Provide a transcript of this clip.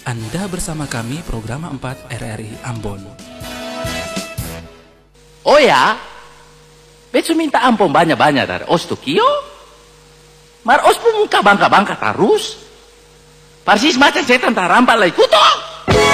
Anda bersama kami program 4 RRI Ambon. Oh ya, besu minta ampun banyak-banyak dari os tu kio. Mar os pun muka bangka-bangka terus. Persis macam setan tarampak lagi kuto.